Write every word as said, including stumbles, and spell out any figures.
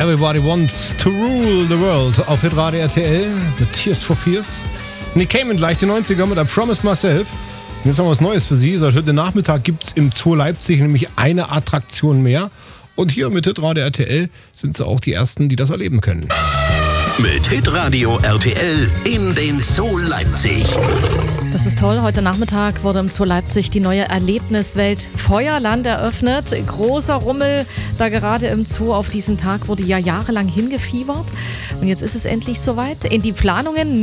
Everybody Wants to Rule the World auf Hitradio R T L mit Tears for Fears. Nick Cayman gleich die neunziger mit I Promised Myself. Und jetzt haben wir was Neues für Sie. Seit heute Nachmittag gibt es im Zoo Leipzig nämlich eine Attraktion mehr. Und hier mit Hitradio R T L sind sie auch die Ersten, die das erleben können. Mit Hitradio R T L in den Zoo Leipzig. Das ist toll. Heute Nachmittag wurde im Zoo Leipzig die neue Erlebniswelt Feuerland eröffnet. Großer Rummel da gerade im Zoo. Auf diesen Tag wurde ja jahrelang hingefiebert. Und jetzt ist es endlich soweit. In die Planungen